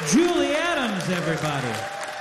Julie Adams, everybody.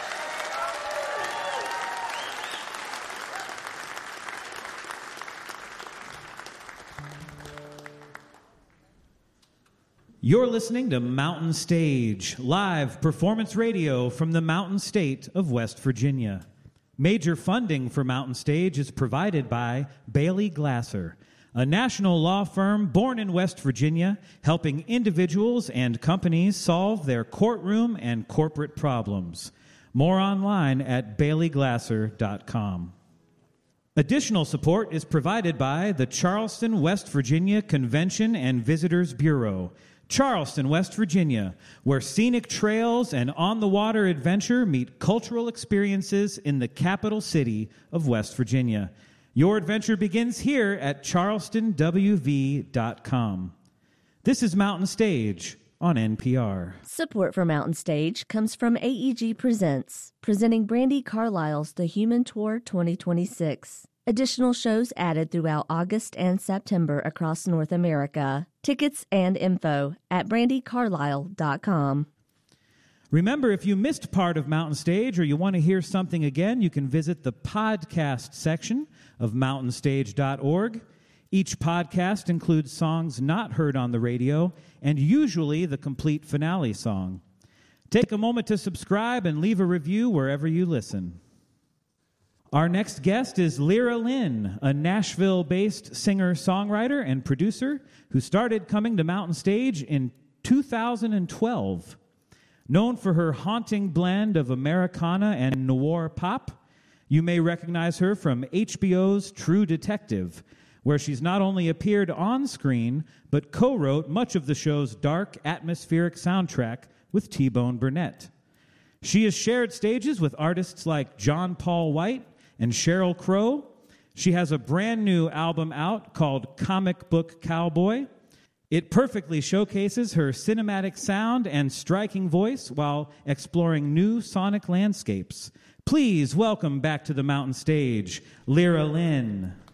You're listening to Mountain Stage, live performance radio from the Mountain State of West Virginia. Major funding for Mountain Stage is provided by Bailey Glasser, a national law firm born in West Virginia, helping individuals and companies solve their courtroom and corporate problems. More online at baileyglasser.com. Additional support is provided by the Charleston, West Virginia Convention and Visitors Bureau, Charleston, West Virginia, where scenic trails and on-the-water adventure meet cultural experiences in the capital city of West Virginia. Your adventure begins here at charlestonwv.com. This is Mountain Stage on NPR. Support for Mountain Stage comes from AEG Presents, presenting Brandi Carlile's The Human Tour 2026. Additional shows added throughout August and September across North America. Tickets and info at brandicarlile.com. Remember, if you missed part of Mountain Stage or you want to hear something again, you can visit the podcast section of mountainstage.org. Each podcast includes songs not heard on the radio and usually the complete finale song. Take a moment to subscribe and leave a review wherever you listen. Our next guest is Lyra Lynn, a Nashville-based singer-songwriter and producer who started coming to Mountain Stage in 2012. Known for her haunting blend of Americana and noir pop, you may recognize her from HBO's True Detective, where she's not only appeared on screen, but co-wrote much of the show's dark, atmospheric soundtrack with T-Bone Burnett. She has shared stages with artists like John Paul White and Sheryl Crow. She has a brand new album out called Comic Book Cowboy. It perfectly showcases her cinematic sound and striking voice while exploring new sonic landscapes. Please welcome back to the Mountain Stage, Lyra Lynn.